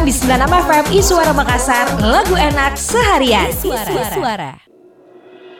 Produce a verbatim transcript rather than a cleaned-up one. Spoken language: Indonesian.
datang di sembilan puluh enam F M Iswara Makassar, lagu enak seharian. Iswara. Iswara.